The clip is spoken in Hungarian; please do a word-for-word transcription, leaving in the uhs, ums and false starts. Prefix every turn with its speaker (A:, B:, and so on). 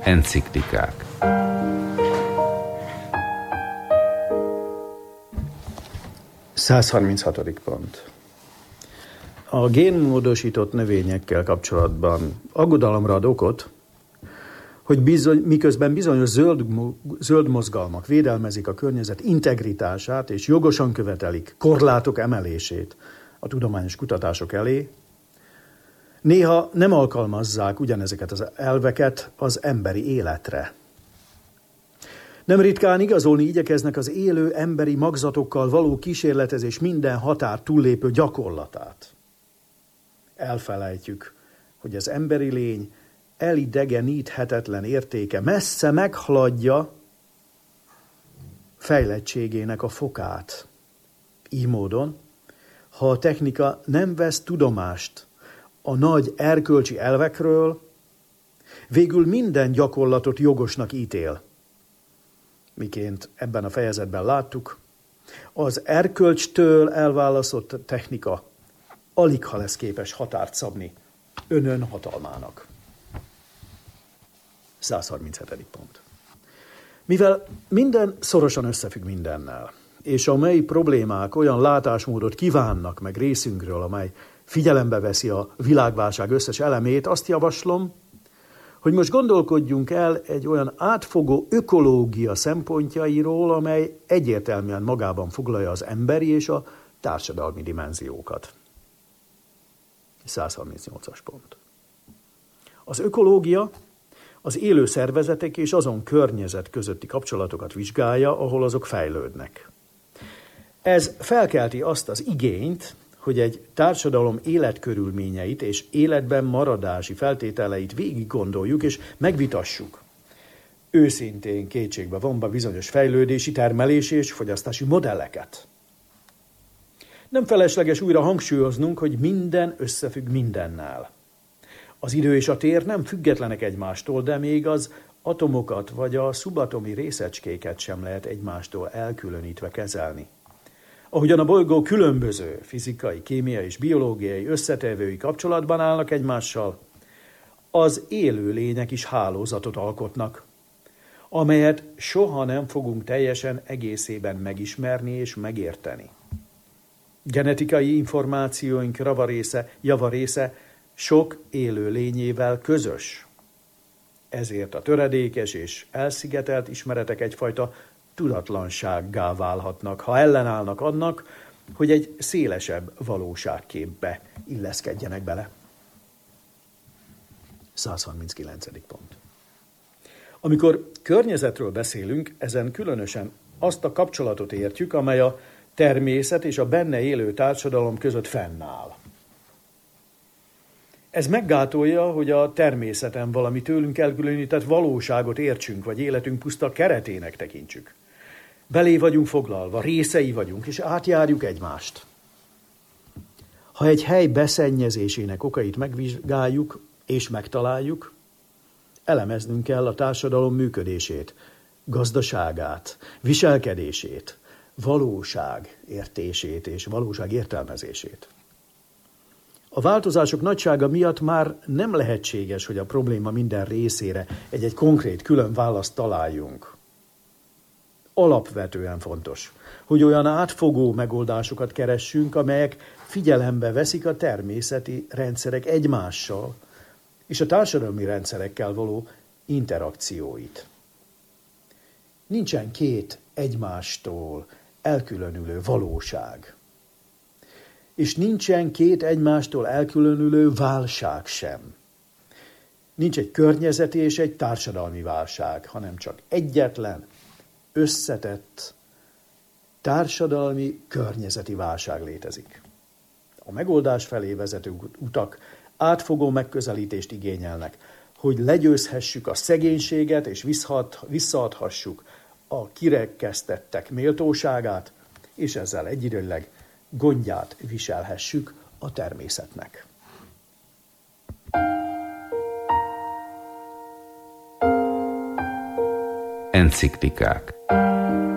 A: Enciklikák.
B: százharminchatodik pont. A génmódosított növényekkel kapcsolatban aggodalomra ad okot, hogy bizony, miközben bizonyos zöld, zöld mozgalmak védelmezik a környezet integritását és jogosan követelik korlátok emelését a tudományos kutatások elé, néha nem alkalmazzák ugyanezeket az elveket az emberi életre. Nem ritkán igazolni igyekeznek az élő emberi magzatokkal való kísérletezés minden határ túllépő gyakorlatát. Elfelejtjük, hogy az emberi lény elidegeníthetetlen értéke messze meghaladja fejlettségének a fokát. Így módon, ha a technika nem vesz tudomást a nagy erkölcsi elvekről, végül minden gyakorlatot jogosnak ítél. Miként ebben a fejezetben láttuk, az erkölcstől elválasztott technika aligha lesz képes határt szabni önön hatalmának. százharminchetedik pont. Mivel minden szorosan összefügg mindennel, és a mely problémák olyan látásmódot kívánnak meg részünkről, amely figyelembe veszi a világválság összes elemét, azt javaslom, hogy most gondolkodjunk el egy olyan átfogó ökológia szempontjairól, amely egyértelműen magában foglalja az emberi és a társadalmi dimenziókat. százharmincnyolcas pont. Az ökológia az élő szervezetek és azon környezet közötti kapcsolatokat vizsgálja, ahol azok fejlődnek. Ez felkelti azt az igényt, hogy egy társadalom életkörülményeit és életben maradási feltételeit végig gondoljuk és megvitassuk. Őszintén kétségbe vonva bizonyos fejlődési, termelési és fogyasztási modelleket. Nem felesleges újra hangsúlyoznunk, hogy minden összefügg mindennel. Az idő és a tér nem függetlenek egymástól, de még az atomokat vagy a szubatomi részecskéket sem lehet egymástól elkülönítve kezelni. Ahogyan a bolygó különböző fizikai, kémiai és biológiai összetevői kapcsolatban állnak egymással, az élő lények is hálózatot alkotnak, amelyet soha nem fogunk teljesen egészében megismerni és megérteni. Genetikai információink ravarésze, javarésze sok élő lényével közös. Ezért a töredékes és elszigetelt ismeretek egyfajta tudatlansággá válhatnak, ha ellenállnak annak, hogy egy szélesebb valóságképbe illeszkedjenek bele. százharminckilencedik pont. Amikor környezetről beszélünk, ezen különösen azt a kapcsolatot értjük, amely a természet és a benne élő társadalom között fennáll. Ez meggátolja, hogy a természeten valami tőlünk elkülönített valóságot értsünk, vagy életünk puszta keretének tekintsük. Belé vagyunk foglalva, részei vagyunk, és átjárjuk egymást. Ha egy hely beszennyezésének okait megvizsgáljuk és megtaláljuk, elemeznünk kell a társadalom működését, gazdaságát, viselkedését, valóság értését és valóság értelmezését. A változások nagysága miatt már nem lehetséges, hogy a probléma minden részére egy-egy konkrét külön választ találjunk. Alapvetően fontos, hogy olyan átfogó megoldásokat keressünk, amelyek figyelembe veszik a természeti rendszerek egymással és a társadalmi rendszerekkel való interakcióit. Nincsen két egymástól elkülönülő valóság. És nincsen két egymástól elkülönülő válság sem. Nincs egy környezeti és egy társadalmi válság, hanem csak egyetlen, összetett, társadalmi, környezeti válság létezik. A megoldás felé vezető utak átfogó megközelítést igényelnek, hogy legyőzhessük a szegénységet és visszaadhassuk a kirekesztettek méltóságát, és ezzel egyidejűleg gondját viselhessük a természetnek.
A: Enciklikák.